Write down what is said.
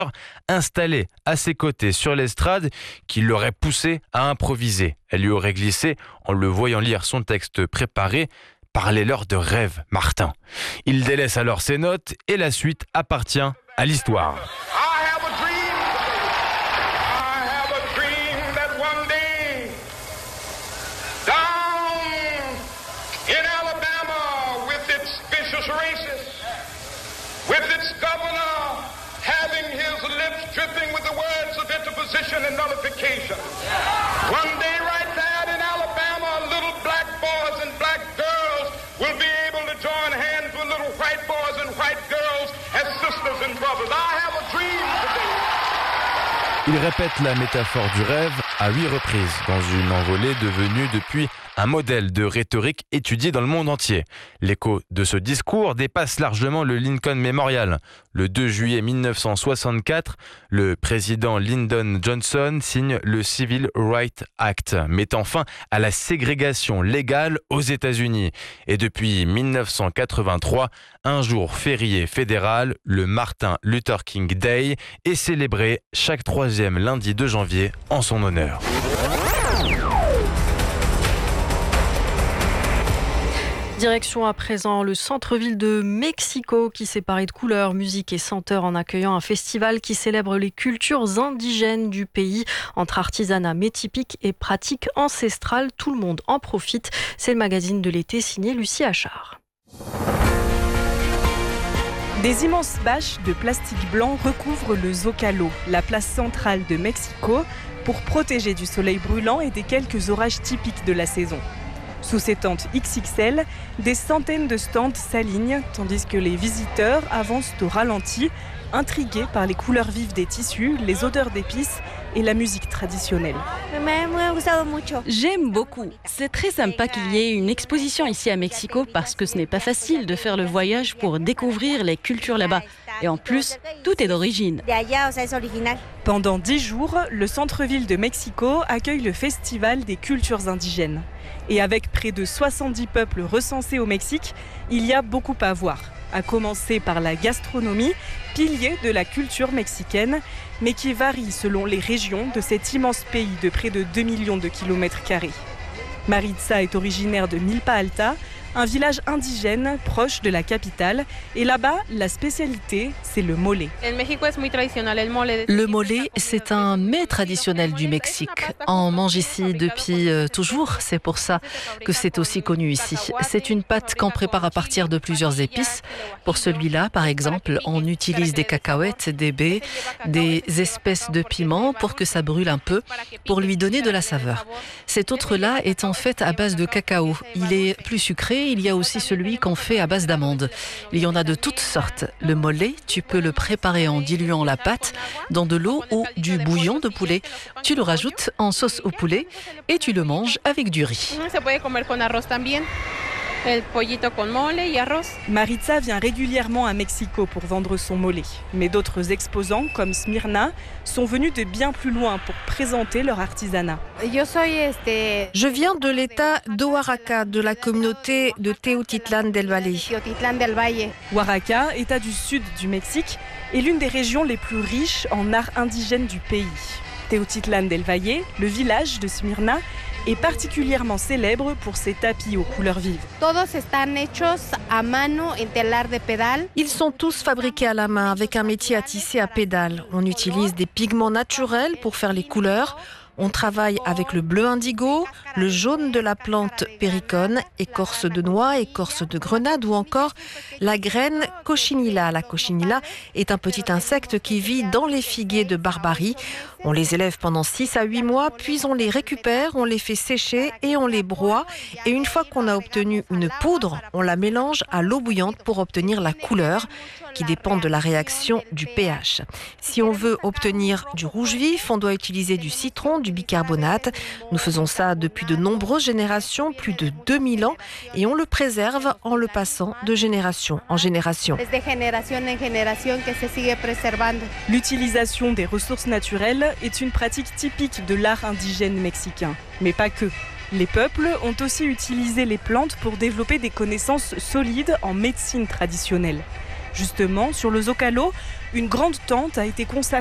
installée à ses côtés sur l'estrade qui l'aurait poussé à improviser. Elle lui aurait glissé, en le voyant lire son texte préparé, « Parlez-leur de rêve, Martin ». Il délaisse alors ses notes et la suite appartient à l'histoire. With its governor having his lips dripping with the words of interposition and nullification. One day right there in Alabama, little black boys and black girls will be able to join hands with little white boys and white girls as sisters and brothers. I have a dream today. Il répète la métaphore du rêve à 8 reprises dans une envolée devenue depuis un modèle de rhétorique étudié dans le monde entier. L'écho de ce discours dépasse largement le Lincoln Memorial. Le 2 juillet 1964, le président Lyndon Johnson signe le Civil Rights Act, mettant fin à la ségrégation légale aux États-Unis. Et depuis 1983, un jour férié fédéral, le Martin Luther King Day, est célébré chaque 3e lundi de janvier en son honneur. Direction à présent le centre-ville de Mexico qui s'est paré de couleurs, musique et senteurs en accueillant un festival qui célèbre les cultures indigènes du pays entre artisanat métypique et pratiques ancestrales. Tout le monde en profite. C'est le magazine de l'été signé Lucie Achard. Des immenses bâches de plastique blanc recouvrent le Zócalo, la place centrale de Mexico, pour protéger du soleil brûlant et des quelques orages typiques de la saison. Sous ces tentes XXL, des centaines de stands s'alignent, tandis que les visiteurs avancent au ralenti, intrigués par les couleurs vives des tissus, les odeurs d'épices et la musique traditionnelle. J'aime beaucoup. C'est très sympa qu'il y ait une exposition ici à Mexico parce que ce n'est pas facile de faire le voyage pour découvrir les cultures là-bas. Et en plus, tout est d'origine. Pendant 10 jours, le centre-ville de Mexico accueille le Festival des cultures indigènes. Et avec près de 70 peuples recensés au Mexique, il y a beaucoup à voir. À commencer par la gastronomie, pilier de la culture mexicaine, mais qui varie selon les régions de cet immense pays de près de 2 millions de kilomètres carrés. Maritza est originaire de Milpa Alta, un village indigène proche de la capitale. Et là-bas, la spécialité, c'est le mole. Le mole, c'est un mets traditionnel du Mexique. On mange ici depuis toujours, c'est pour ça que c'est aussi connu ici. C'est une pâte qu'on prépare à partir de plusieurs épices. Pour celui-là, par exemple, on utilise des cacahuètes, des baies, des espèces de piments pour que ça brûle un peu, pour lui donner de la saveur. Cet autre-là est en fait à base de cacao. Il est plus sucré. Il y a aussi celui qu'on fait à base d'amandes. Il y en a de toutes sortes. Le mole, tu peux le préparer en diluant la pâte dans de l'eau ou du bouillon de poulet. Tu le rajoutes en sauce au poulet et tu le manges avec du riz. Maritza vient régulièrement à Mexico pour vendre son mole. Mais d'autres exposants, comme Smyrna, sont venus de bien plus loin pour présenter leur artisanat. Je viens de l'état d'Oaxaca, de la communauté de Teotitlán del Valle. Oaxaca, état du sud du Mexique, est l'une des régions les plus riches en art indigène du pays. Teotitlán del Valle, le village de Smyrna, est particulièrement célèbre pour ses tapis aux couleurs vives. Ils sont tous fabriqués à la main avec un métier à tisser à pédales. On utilise des pigments naturels pour faire les couleurs. On travaille avec le bleu indigo, le jaune de la plante péricone, écorce de noix, écorce de grenade ou encore la graine cochinilla. La cochinilla est un petit insecte qui vit dans les figuiers de Barbarie. On les élève pendant 6 à 8 mois, puis on les récupère, on les fait sécher et on les broie. Et une fois qu'on a obtenu une poudre, on la mélange à l'eau bouillante pour obtenir la couleur qui dépend de la réaction du pH. Si on veut obtenir du rouge vif, on doit utiliser du citron, du bicarbonate. Nous faisons ça depuis de nombreuses générations, plus de 2000 ans, et on le préserve en le passant de génération en génération. L'utilisation des ressources naturelles est une pratique typique de l'art indigène mexicain, mais pas que. Les peuples ont aussi utilisé les plantes pour développer des connaissances solides en médecine traditionnelle. Justement, sur le Zócalo, Une grande tente a été consacrée